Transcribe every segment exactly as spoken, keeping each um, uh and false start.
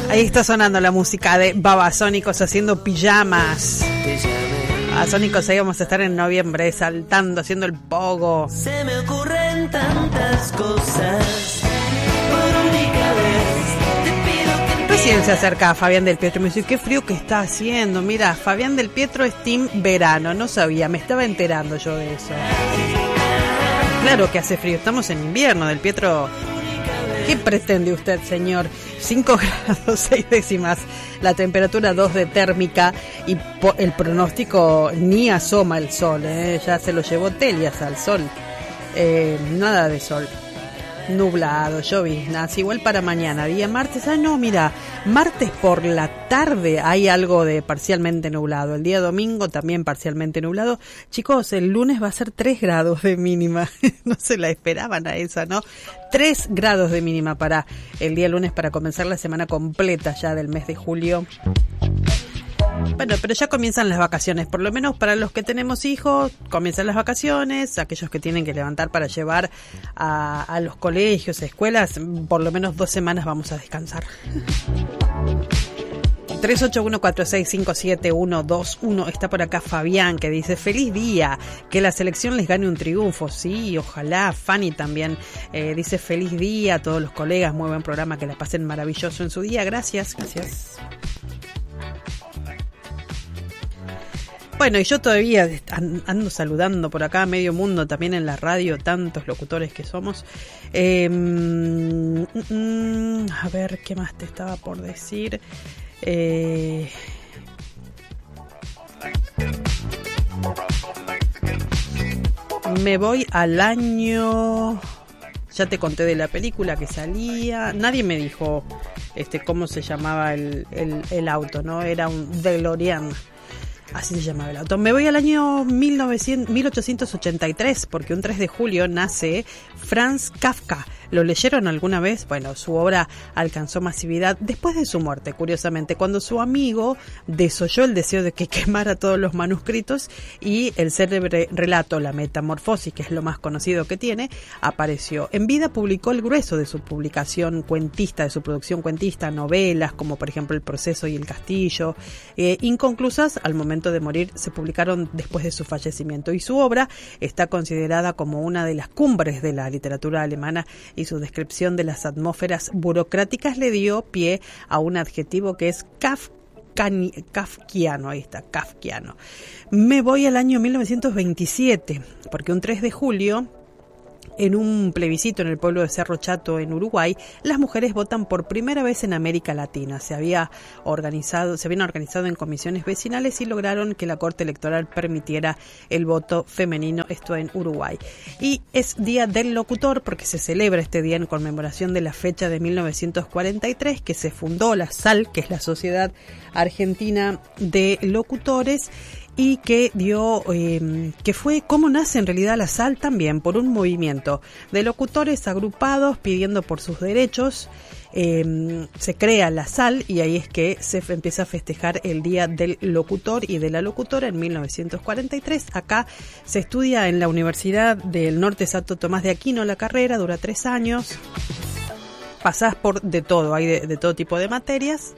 Ahí está sonando la música de Babasónicos haciendo pijamas. Babasónicos, ahí vamos a estar en noviembre saltando, haciendo el pogo. Se me ocurren tantas cosas. Por única vez te pido que Recién se acerca a Fabián del Pietro y me dice, qué frío que está haciendo. Mira, Fabián del Pietro es team verano. No sabía, me estaba enterando yo de eso. Claro que hace frío, estamos en invierno. Del Pietro, ¿qué pretende usted, señor? cinco grados seis décimas, la temperatura dos de térmica y po- el pronóstico ni asoma el sol, ¿eh? Ya se lo llevó Telias al sol, eh, nada de sol, nublado, lloviznas, igual para mañana, día martes. Ah, no, mira, martes por la tarde hay algo de parcialmente nublado, el día domingo también parcialmente nublado. Chicos, el lunes va a ser tres grados de mínima, no se la esperaban a esa, ¿no? tres grados de mínima para el día lunes, para comenzar la semana completa ya del mes de julio. Bueno, pero ya comienzan las vacaciones, por lo menos para los que tenemos hijos, comienzan las vacaciones, aquellos que tienen que levantar para llevar a, a los colegios, escuelas, por lo menos dos semanas vamos a descansar. tres ocho uno cuatro seis cinco siete uno dos uno, está por acá Fabián que dice, feliz día, que la selección les gane un triunfo. Sí, ojalá. Fanny también eh, dice, feliz día a todos los colegas, muy buen programa, que la pasen maravilloso en su día. Gracias, gracias. Bueno, y yo todavía ando saludando por acá a medio mundo, también en la radio, tantos locutores que somos. Eh, mm, mm, a ver, ¿qué más te estaba por decir? Eh, me voy al año... Ya te conté de la película que salía. Nadie me dijo este cómo se llamaba el, el, el auto, ¿no? Era un DeLorean. Así se llamaba el auto. Me voy al año mil novecientos, mil ochocientos ochenta y tres, porque un tres de julio nace Franz Kafka. ¿Lo leyeron alguna vez? Bueno, su obra alcanzó masividad después de su muerte, curiosamente, cuando su amigo desoyó el deseo de que quemara todos los manuscritos y el célebre relato La Metamorfosis, que es lo más conocido que tiene, apareció. En vida publicó el grueso de su publicación cuentista, de su producción cuentista, novelas como por ejemplo El Proceso y El Castillo, eh, inconclusas al momento de morir, se publicaron después de su fallecimiento, y su obra está considerada como una de las cumbres de la literatura alemana, y su descripción de las atmósferas burocráticas le dio pie a un adjetivo que es kafkani, kafkiano. Ahí está, kafkiano. Me voy al año mil novecientos veintisiete, porque un tres de julio, en un plebiscito en el pueblo de Cerro Chato, en Uruguay, las mujeres votan por primera vez en América Latina. Se había organizado, se habían organizado en comisiones vecinales y lograron que la Corte Electoral permitiera el voto femenino, esto en Uruguay. Y es Día del Locutor porque se celebra este día en conmemoración de la fecha de mil novecientos cuarenta y tres, que se fundó la S A L, que es la Sociedad Argentina de Locutores, y que dio, eh, que fue cómo nace en realidad la S A L también, por un movimiento de locutores agrupados pidiendo por sus derechos. Eh, se crea la S A L y ahí es que se empieza a festejar el Día del Locutor y de la Locutora en mil novecientos cuarenta y tres. Acá se estudia en la Universidad del Norte Santo Tomás de Aquino la carrera, dura tres años. Pasás por de todo, hay de, de todo tipo de materias.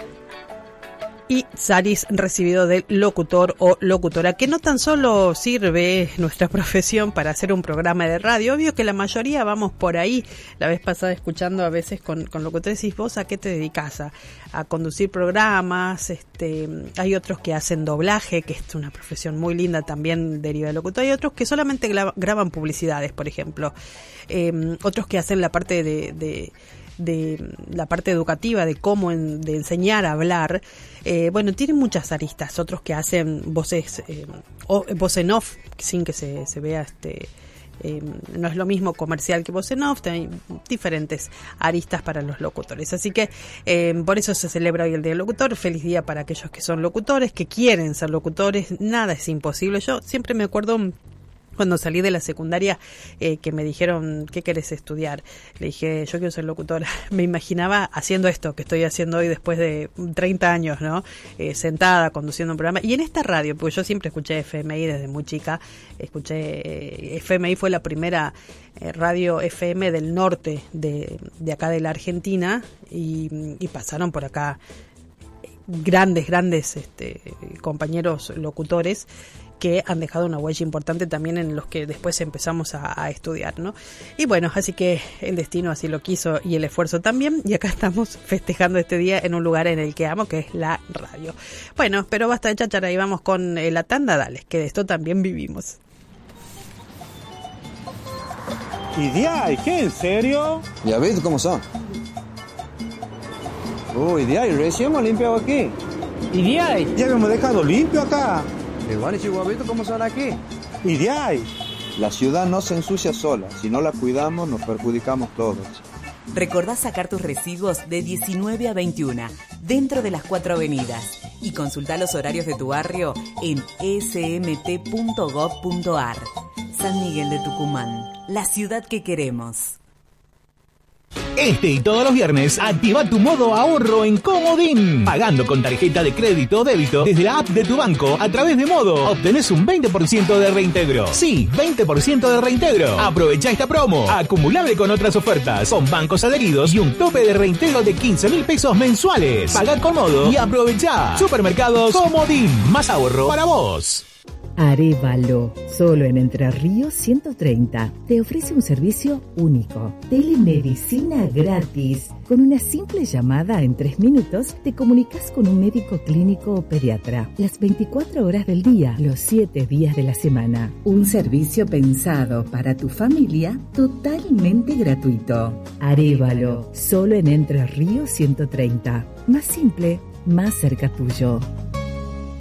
Y salís recibido de locutor o locutora, que no tan solo sirve nuestra profesión para hacer un programa de radio. Obvio que la mayoría vamos por ahí. La vez pasada escuchando a veces con, con locutores, y vos, ¿a qué te dedicás? A, a conducir programas. Este, hay otros que hacen doblaje, que es una profesión muy linda también, deriva de locutor. Hay otros que solamente gra- graban publicidades, por ejemplo. Eh, otros que hacen la parte de... de de la parte educativa, de cómo en, de enseñar a hablar. Eh, bueno, tienen muchas aristas. Otros que hacen voces, eh, o, voz en off, sin que se, se vea este... Eh, no es lo mismo comercial que voz en off, hay diferentes aristas para los locutores. Así que eh, por eso se celebra hoy el Día del Locutor. Feliz día para aquellos que son locutores, que quieren ser locutores. Nada es imposible. Yo siempre me acuerdo Cuando salí de la secundaria, eh, que me dijeron, ¿qué querés estudiar? Le dije, yo quiero ser locutora. Me imaginaba haciendo esto que estoy haciendo hoy después de treinta años, ¿no? Eh, sentada, conduciendo un programa. Y en esta radio, porque yo siempre escuché F M I desde muy chica, escuché, eh, F M I fue la primera eh, radio F M del norte de, de acá de la Argentina, y, y pasaron por acá grandes, grandes este, compañeros locutores que han dejado una huella importante también en los que después empezamos a, a estudiar, ¿no? Y bueno, así que el destino así lo quiso y el esfuerzo también, y acá estamos festejando este día en un lugar en el que amo, que es la radio. Bueno, pero basta de cháchara y vamos con eh, la tanda, dale, que de esto también vivimos. ¿Y de ahí? ¿Qué? ¿En serio? Ya ves cómo son. Uy, de ahí, recién hemos limpiado aquí. ¿Y de ahí? Ya hemos dejado limpio acá. Igual y Chihuahuito, ¿cómo son aquí? ¿Y de ahí? La ciudad no se ensucia sola. Si no la cuidamos, nos perjudicamos todos. Recordá sacar tus residuos de diecinueve a veintiuna, dentro de las cuatro avenidas. Y consultá los horarios de tu barrio en s m t punto gov punto a r. San Miguel de Tucumán, la ciudad que queremos. Este y todos los viernes, activa tu modo ahorro en Comodín. Pagando con tarjeta de crédito o débito desde la app de tu banco a través de Modo, obtenés un veinte por ciento de reintegro. Sí, veinte por ciento de reintegro. Aprovecha esta promo, acumulable con otras ofertas, con bancos adheridos y un tope de reintegro de quince mil pesos mensuales. Pagá con Modo y aprovecha. Supermercados Comodín, más ahorro para vos. Arévalo, solo en Entre Ríos ciento treinta, te ofrece un servicio único. Telemedicina gratis. Con una simple llamada en tres minutos, te comunicas con un médico clínico o pediatra. Las veinticuatro horas del día, los siete días de la semana. Un servicio pensado para tu familia, totalmente gratuito. Arévalo, solo en Entre Ríos ciento treinta. Más simple, más cerca tuyo.